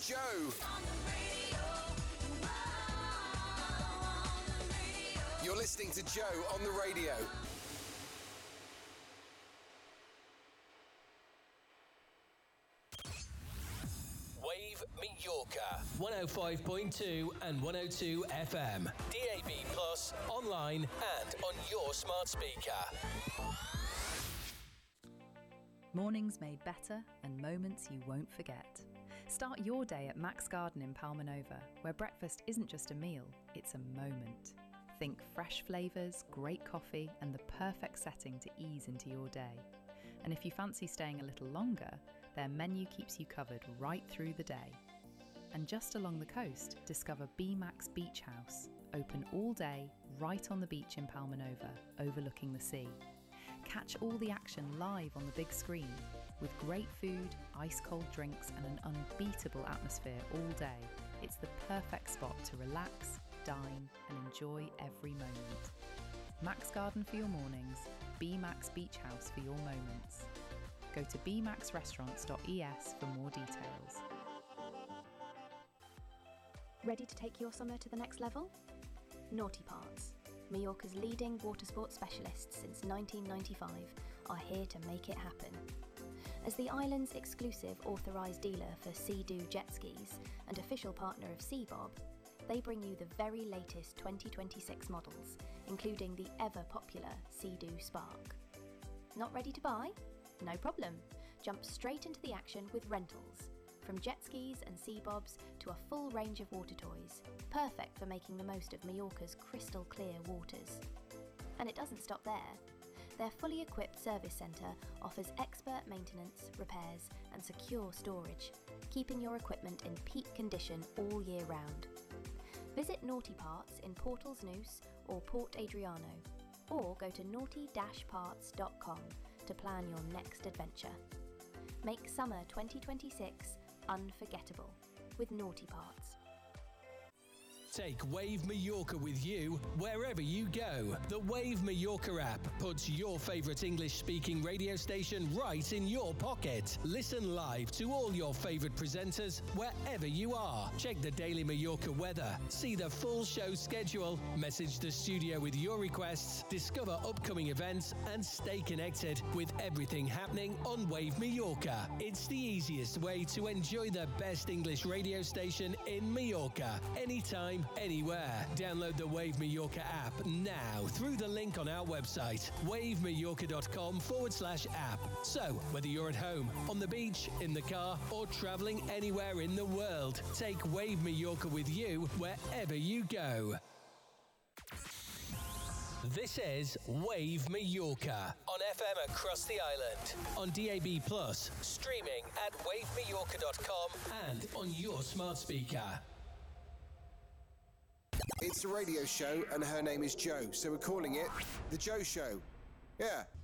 Joe. You're listening to Joe on the radio. Wave Mallorca 105.2 and 102 FM, DAB Plus, online and on your smart speaker. Mornings made better and moments you won't forget. Start your day at Max Garden in Palmanova, where breakfast isn't just a meal, it's a moment. Think fresh flavours, great coffee and the perfect setting to ease into your day. And if you fancy staying a little longer, their menu keeps you covered right through the day. And just along the coast, discover B-Max Beach House, open all day, right on the beach in Palmanova, overlooking the sea. Catch all the action live on the big screen, with great food, ice-cold drinks and an unbeatable atmosphere all day. It's the perfect spot to relax, dine and enjoy every moment. Max Garden for your mornings, B-Max Beach House for your moments. Go to bmaxrestaurants.es for more details. Ready to take your summer to the next level? Naughty Parts, Mallorca's leading water sports specialists since 1995, are here to make it happen. As the island's exclusive authorised dealer for Sea-Doo jet skis and official partner of Seabob, they bring you the very latest 2026 models, including the ever-popular Sea-Doo Spark. Not ready to buy? No problem. Jump straight into the action with rentals. From jet skis and Seabobs to a full range of water toys, perfect for making the most of Mallorca's crystal clear waters. And it doesn't stop there. Their fully equipped service centre offers expert maintenance, repairs and secure storage, keeping your equipment in peak condition all year round. Visit Naughty Parts in Portals Neuse or Port Adriano, or go to naughty-parts.com to plan your next adventure. Make summer 2026 unforgettable with Naughty Parts. Take Wave Mallorca with you wherever you go. The Wave Mallorca app puts your favourite English-speaking radio station right in your pocket. Listen live to all your favourite presenters wherever you are. Check the daily Mallorca weather, see the full show schedule, message the studio with your requests, discover upcoming events and stay connected with everything happening on Wave Mallorca. It's the easiest way to enjoy the best English radio station in Mallorca, anytime, anywhere. Download the Wave Mallorca app now through the link on our website, wavemallorca.com/app. So, whether you're at home, on the beach, in the car, or travelling anywhere in the world, take Wave Mallorca with you wherever you go. This is Wave Mallorca on FM across the island, on DAB+, streaming at wavemallorca.com and on your smart speaker. It's a radio show and her name is Joe, so we're calling it The Joe Show. Yeah.